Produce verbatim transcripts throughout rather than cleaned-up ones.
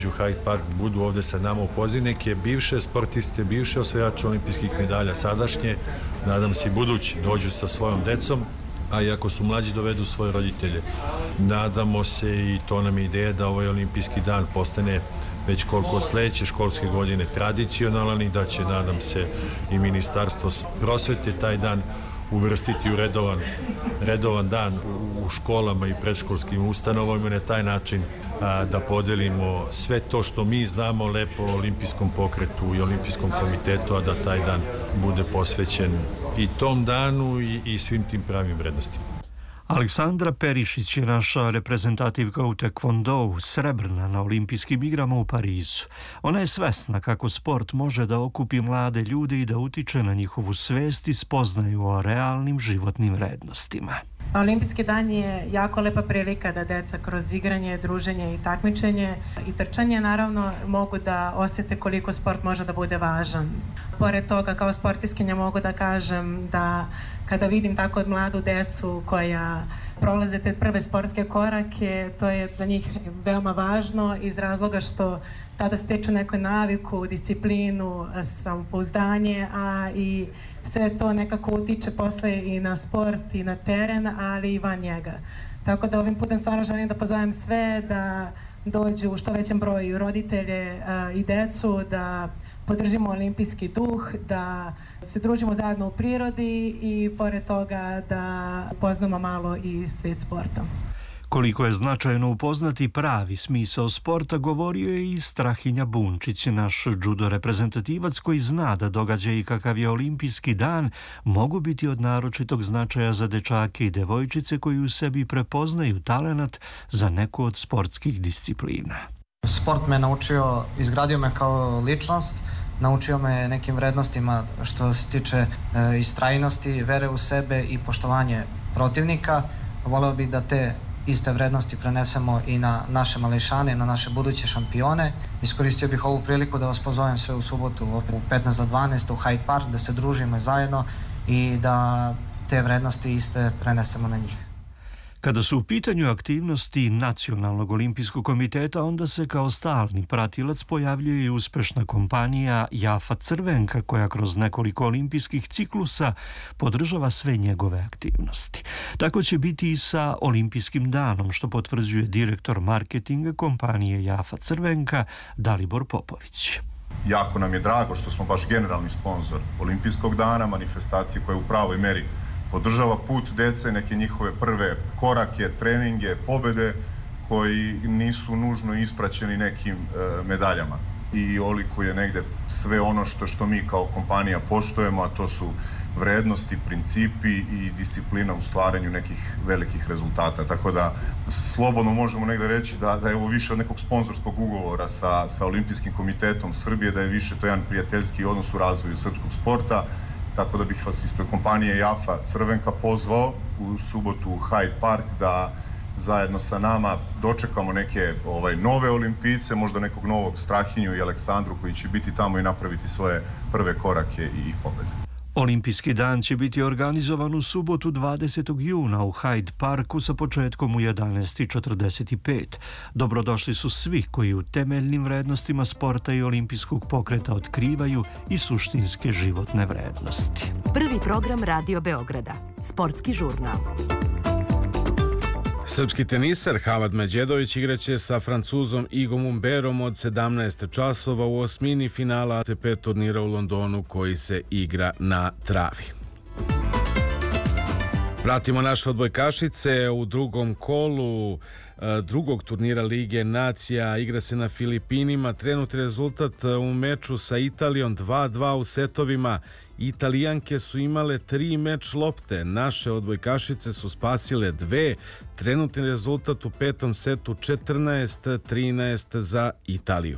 u Hyde Park budu ovde sa nama u poziciji, neke bivše sportiste, bivše osvajače olimpijskih medalja, sadašnje, nadam se i budući, dođu sa svojom decom, a i ako su mlađi dovedu svoje roditelje. Nadamo se, i to nam je ideja, da ovaj olimpijski dan postane već koliko od sledeće školske godine tradicionalan i da će, nadam se, i Ministarstvo prosvete taj dan uvrstiti u redovan, redovan dan u školama i predškolskim ustanovama i na taj način a, da podelimo sve to što mi znamo lepo o olimpijskom pokretu i olimpijskom komitetu, a da taj dan bude posvećen i tom danu i, i svim tim pravim vrednostima. Aleksandra Perišić je naša reprezentativka u tekvondou, srebrna na olimpijskim igrama u Parizu. Ona je svesna kako sport može da okupi mlade ljude i da utiče na njihovu svest i spoznaju o realnim životnim vrednostima. Olimpijski dan je jako lepa prilika da deca kroz igranje, druženje i takmičenje i trčanje naravno mogu da osjete koliko sport može da bude važan. Pored toga, kao sportistkinja mogu da kažem da kada vidim tako mladu decu koja prolaze te prve sportske korake, to je za njih veoma važno iz razloga što tada steču neku naviku, disciplinu, samopouzdanje, a i sve to nekako utiče posle i na sport i na teren, ali i van njega. Tako da ovim putem stvarno želim da pozovem sve da dođu u što većem broju roditelje a, i decu, da podržimo olimpijski duh, da se družimo zajedno u prirodi i pored toga da upoznamo malo i svet sporta. Koliko je značajno upoznati pravi smisao sporta, govorio je i Strahinja Bunčić, naš judo reprezentativac koji zna da događaji kakav je olimpijski dan mogu biti od naročitog značaja za dečake i devojčice koji u sebi prepoznaju talenat za neku od sportskih disciplina. Sport me naučio, izgradio me kao ličnost, naučio me nekim vrednostima što se tiče e, istrajnosti, vere u sebe i poštovanje protivnika. Voleo bih da te iste vrednosti prenesemo i na naše mališane, na naše buduće šampione. Iskoristio bih ovu priliku da vas pozovem sve u subotu opet u petnaest do dvanaest u Hyde Park, da se družimo zajedno i da te vrednosti iste prenesemo na njih. Kada su u pitanju aktivnosti Nacionalnog olimpijskog komiteta, onda se kao stalni pratilac pojavljuje i uspešna kompanija Jafa Crvenka, koja kroz nekoliko olimpijskih ciklusa podržava sve njegove aktivnosti. Tako će biti i sa olimpijskim danom, što potvrđuje direktor marketinga kompanije Jafa Crvenka Dalibor Popović. Jako nam je drago što smo baš generalni sponzor olimpijskog dana, manifestacije koja u pravoj meri podržava put dece, neke njihove prve korake, treninge, pobede koji nisu nužno ispraćeni nekim e, medaljama. I olikuje negde sve ono što, što mi kao kompanija poštujemo, a to su vrednosti, principi i disciplina u stvaranju nekih velikih rezultata. Tako da slobodno možemo negde reći da, da je ovo više od nekog sponzorskog ugovora sa, sa Olimpijskim komitetom Srbije, da je više to jedan prijateljski odnos u razvoju srpskog sporta. Tako da bih vas ispred kompanije Jafa Crvenka pozvao u subotu u Hyde Park da zajedno sa nama dočekamo neke ovaj, nove olimpijce, možda nekog novog Strahinju i Aleksandru koji će biti tamo i napraviti svoje prve korake i pobede. Olimpijski dan će biti organizovan u subotu dvadesetog juna u Hyde Parku sa početkom u jedanaest četrdeset pet. Dobrodošli su svi koji u temeljnim vrednostima sporta i olimpijskog pokreta otkrivaju i suštinske životne vrednosti. Prvi program Radio Beograda. Sportski žurnal. Srpski teniser Havad Međedović igraće sa Francuzom Igom Umberom od sedamnaest časova u osmini finala A T P turnira u Londonu koji se igra na travi. Pratimo naše odbojkašice u drugom kolu drugog turnira Lige nacija. Igra se na Filipinima. Trenutni rezultat u meču sa Italijom dva dva u setovima. Italijanke su imale tri meč lopte. Naše odbojkašice su spasile dve. Trenutni rezultat u petom setu četrnaest trinaest za Italiju.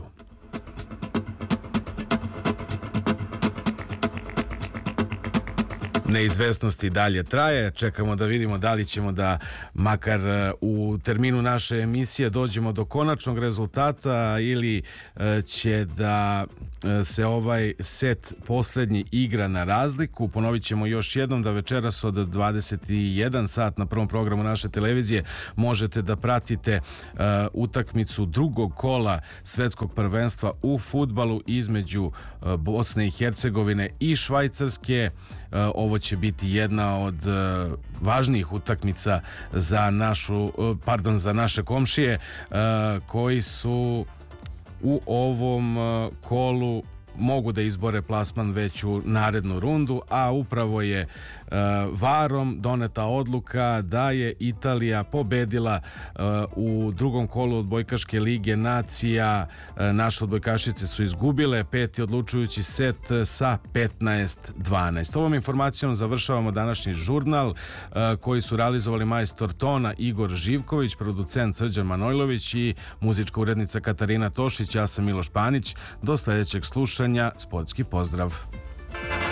neizvesnosti dalje traje. Čekamo da vidimo da li ćemo da makar u terminu naše emisije dođemo do konačnog rezultata ili će da se ovaj set poslednji igra na razliku. Ponovit ćemo još jednom da večeras od dvadeset jedan sat na prvom programu naše televizije možete da pratite uh, utakmicu drugog kola svetskog prvenstva u fudbalu između uh, Bosne i Hercegovine i Švajcarske. Uh, ovo će biti jedna od uh, važnijih utakmica za našu, uh, pardon, za naše komšije uh, koji su u ovom uh, kolu mogu da izbore plasman već u narednu rundu, a upravo je e, varom doneta odluka da je Italija pobedila e, u drugom kolu odbojkaške lige nacija. E, naše odbojkašice su izgubile peti odlučujući set sa petnaest dvanaest. Ovom informacijom završavamo današnji žurnal e, koji su realizovali majstor tona Igor Živković, producent Srđan Manojlović i muzička urednica Katarina Tošić. Ja sam Miloš Panić. Do sledećeg slušanja. Sportski pozdrav.